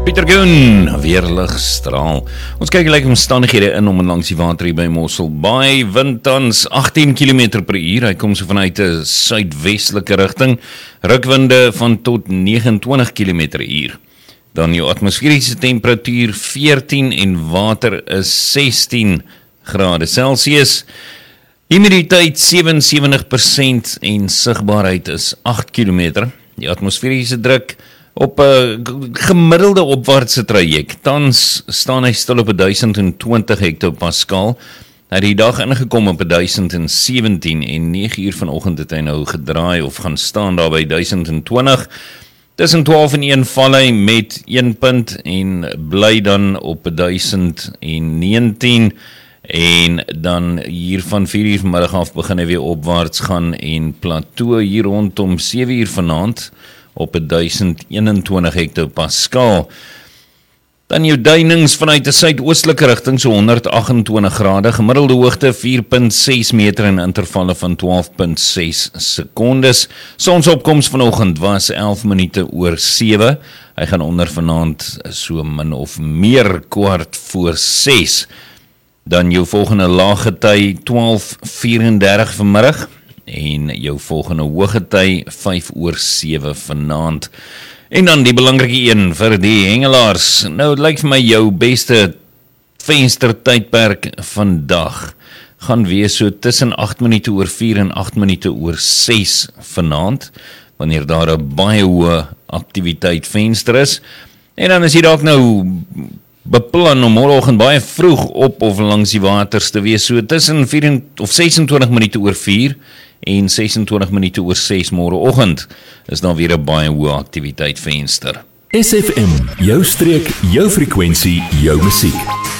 Pieter Goon, weer ligstraal. Ons kyk gelyk omstandighede in om en langs die water hier by Mossel Bay. Wind tans 18 km per uur. Hy kom so vanuit 'n suidwestelike rigting. Rukwinde van tot 29 km per uur. Dan jou atmosferiese temperatuur 14 en water is 16 grade Celsius. Humiditeit 77% en sigbaarheid is 8 km. Die atmosferiese druk op 'n gemiddelde opwaartse traject. Tans staan hy stil op 1020 hektopascal. Hy het die dag ingekom op 1017 en 9 uur vanoggend het hy nou gedraai of gaan staan daar by 1020. Tussen 12 en 1 val hy met 1 punt en bly dan op 1019. En dan hier van 4 uur vanmiddag af begin hy weer opwaarts gaan en plateau hier rondom 7 uur vanaand op 1021 hektopascal. Dan jou duinings vanuit 'n suidoostelike rigting so 128 grade, gemiddelde hoogte 4.6 meter in intervalle van 12.6 sekondes. Sonsopkoms vanoggend was 11 minute oor 7. Hy gaan onder vanaand so min of meer 6:15. Dan jou volgende laaggety 12:34 vanmiddag. En jou volgende hoëgety 5:07 vanaand. En dan die belangrike een vir die hengelaars. Nou, het lyk vir my jou beste venstertydperk vandag gaan wees so tussen 8 minute oor 4 en 8 minute oor 6 vanaand, wanneer daar 'n baie hoë aktiwiteit venster is. En dan is jy dalk nou beplan om môreoggend baie vroeg op of langs die waters te wees, so tussen 4 of 26 minute oor 4 en 26 minute oor 6 môreoggend is dan weer 'n baie hoë aktiwiteit venster. SFM, jou streek, jou frekwensie, jou musiek.